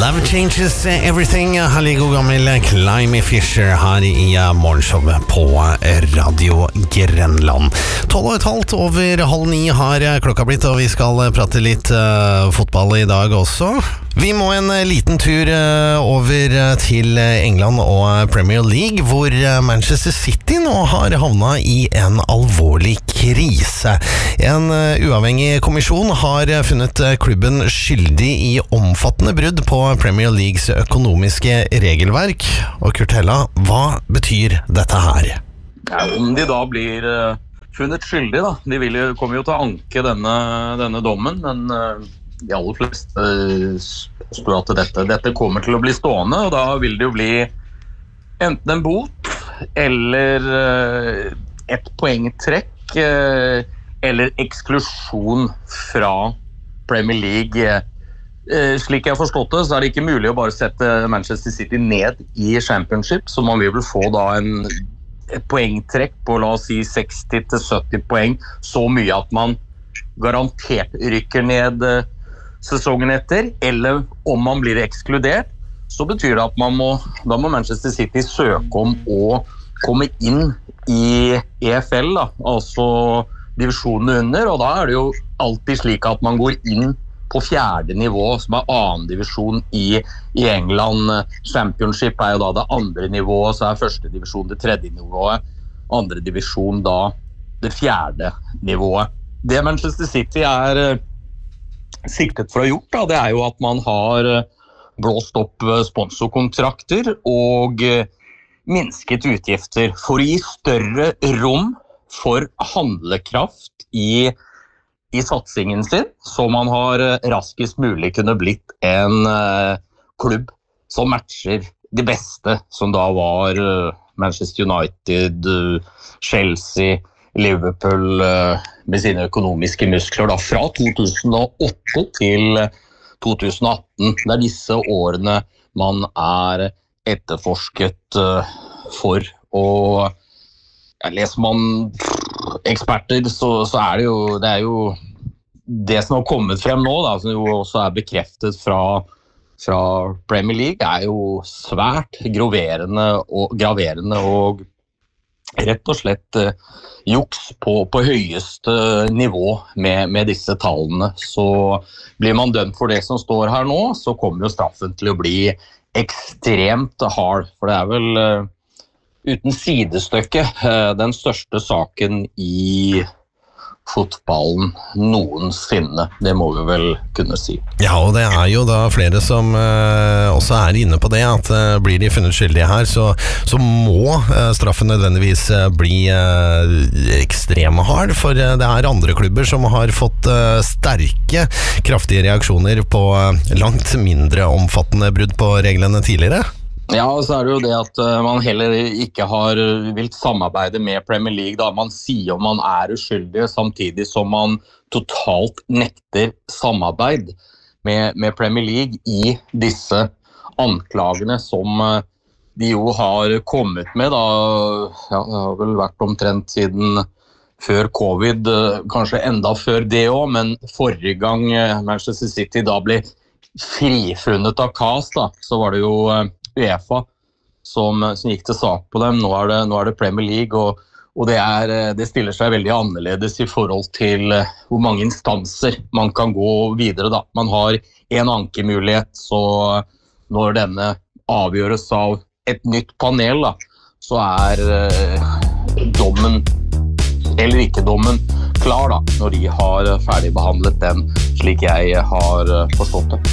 Love changes everything. Hallig og gammel Climby Fisher her i morgenshowet på Radio Grenland. 12:30 over 8:30 har klokka blitt, og vi skal prate litt fotball i dag også. Vi må en liten tur over til England og Premier League, hvor Manchester City nå har havnet i en alvorlig krise. En uavhengig kommisjon har funnet klubben skyldig i omfattende brudd på Premier Leagues økonomiske regelverk. Og Kurt Hella, hva betyr dette her? Ja, om de da blir funnet skyldig da, kommer jo til å anke denne dommen, men de aller fleste står at dette kommer til å bli stående, og da vil det jo bli enten en bot, eller et poengtrekk, eller eksklusjon fra Premier League. Slik jeg har forstått det, så er det ikke mulig å bare sette Manchester City ned i Championship, så man vil vel få da et poengtrekk på, la oss si, 60-70 poeng, så mye at man garantert rykker ned sesongen etter, eller om man blir ekskludert, så betyr det at da må Manchester City søke om å komme inn i EFL, da, altså divisjonen under, og da er det jo alltid slik at man går inn på 4. nivå, som er 2. divisjon i England. Championship er jo da det 2. nivået, så er 1. divisjon det 3. nivået, 2. divisjon da det 4. nivået. Det Manchester City er siktet for å ha gjort, da, det er jo at man har blåst opp sponsorkontrakter og minsket utgifter for å gi større rom for handlekraft i satsingen sin, så man har raskest mulig kunne blitt en klubb som matcher de beste, som da var Manchester United, Chelsea, Liverpool med sine økonomiske muskler da, fra 2008 til 2018. Det er disse årene man er etterforsket for, og leser man eksperter, så er det jo det som har kommet frem nå, da, som jo også er bekreftet fra Premier League, er jo svært graverende og rett og slett juks på høyeste nivå med disse tallene. Så blir man dømt for det som står her nå, så kommer jo straffen til å bli ekstremt hard, for det er vel uten sidestykke den største saken i fotballen noensinne, det må vi vel kunne si. Ja, og det er jo da flere som også er inne på det, at blir de funnet skyldige her, så må straffen nødvendigvis bli ekstreme hard, for det er andre klubber som har fått sterke, kraftige reaksjoner på langt mindre omfattende brudd på reglene tidligere. Ja, og så er det jo det at man heller ikke har vilt samarbeide med Premier League. Da. Man sier om man er uskyldig, samtidig som man totalt nekter samarbeid med Premier League i disse anklagene som de jo har kommet med. Da. Ja, det har vel vært omtrent siden før covid, kanskje enda før det også, men forrige gang Manchester City da ble frifunnet av CAS, da, så var det jo UEFA som gikk til sak på dem. Nå er det Premier League, og det stiller seg veldig annerledes i forhold til hvor mange instanser man kan gå videre. Da. Man har en ankemulighet, så når denne avgjøres av et nytt panel, da, så er dommen, eller ikke dommen, klar da, når de har ferdigbehandlet den, slik jeg har forstått det.